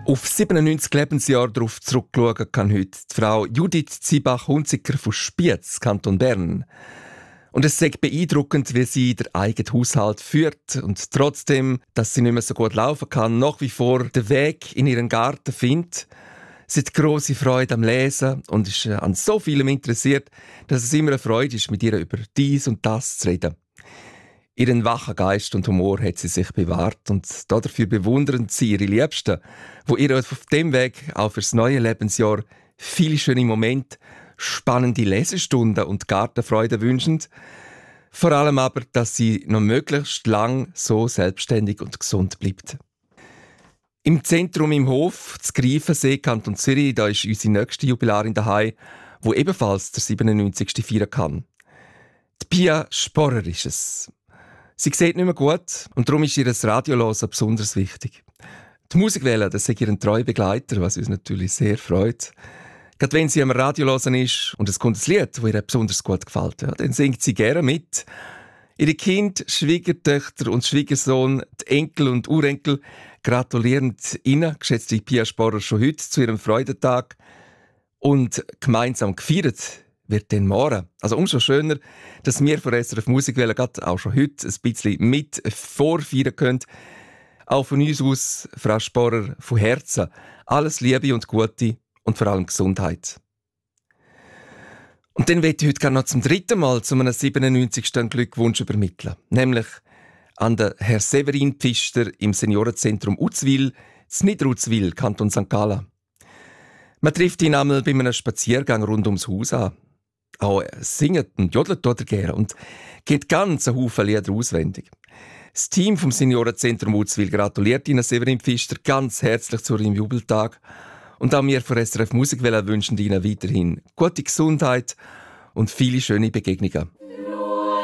Auf 97 Lebensjahre darauf zurückschauen kann heute die Frau Judith Zibach-Hunziker von Spiez, Kanton Bern. Und es ist beeindruckend, wie sie den eigenen Haushalt führt und trotzdem, dass sie nicht mehr so gut laufen kann, nach wie vor den Weg in ihren Garten findet. Sie hat grosse Freude am Lesen und ist an so vielem interessiert, dass es immer eine Freude ist, mit ihr über dies und das zu reden. Ihren wachen Geist und Humor hat sie sich bewahrt und dafür bewundern sie ihre Liebsten, wo ihr auf dem Weg auch fürs neue Lebensjahr viele schöne Momente, spannende Lesestunden und Gartenfreude wünschen. Vor allem aber, dass sie noch möglichst lang so selbstständig und gesund bleibt. Im Zentrum im Hof, zu Greifensee, Kanton Zürich, da ist unsere nächste Jubilarin daheim, wo ebenfalls der 97. feiern kann. Die Pia Sporrer ist es. Sie sieht nicht mehr gut und darum ist ihr Radiohören besonders wichtig. Die Musikwelle, das ist ihr treuer Begleiter, was uns natürlich sehr freut. Gerade wenn sie am Radio hören ist und es kommt ein Lied, das ihr besonders gut gefällt, ja, dann singt sie gerne mit. Ihre Kinder, Schwiegertöchter und Schwiegersohn, die Enkel und Urenkel gratulieren Ihnen, geschätzte Pia Sporrer, schon heute zu ihrem Freudentag. Und gemeinsam gefeiert wird dann morgen. Also umso schöner, dass wir von SRF Musikwelle gerade auch schon heute ein bisschen mit vorfeiern können. Auch von uns aus, Frau Sporrer, von Herzen alles Liebe und Gute und vor allem Gesundheit. Und dann möchte ich heute gerne noch zum dritten Mal zu einem 97. Glückwunsch übermitteln. Nämlich an den Herr Severin Pfister im Seniorenzentrum Uzwil, in Niederuzwil, Kanton St. Gallen. Man trifft ihn einmal bei einem Spaziergang rund ums Haus an. Auch singt und jodelt er gerne und geht ganz einen Haufen Lieder auswendig. Das Team vom Seniorenzentrum Uzwil gratuliert Ihnen, Severin Pfister, ganz herzlich zu Ihrem Jubeltag. Und auch wir von SRF Musikwelle wünschen Ihnen weiterhin gute Gesundheit und viele schöne Begegnungen.